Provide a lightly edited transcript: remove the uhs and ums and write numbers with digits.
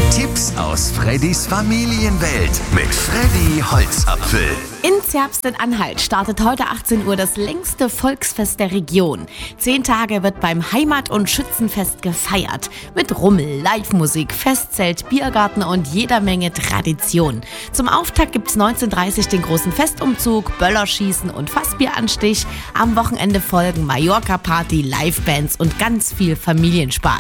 Tipps aus Freddys Familienwelt mit Freddy Holzapfel. In Zerbst-in-Anhalt startet heute 18 Uhr das längste Volksfest der Region. 10 Tage wird beim Heimat- und Schützenfest gefeiert. Mit Rummel, Live-Musik, Festzelt, Biergarten und jeder Menge Tradition. Zum Auftakt gibt's 19:30 den großen Festumzug, Böllerschießen und Fassbieranstich. Am Wochenende folgen Mallorca-Party, Livebands und ganz viel Familienspaß.